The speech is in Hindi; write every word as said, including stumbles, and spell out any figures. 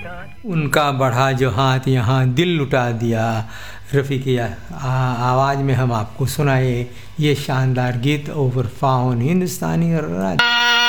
उनका बढ़ा जो हाथ यहाँ दिल लुटा दिया। रफ़ी की आवाज़ में हम आपको सुनाए ये शानदार गीत ओवर फाउन हिंदुस्तानी राज।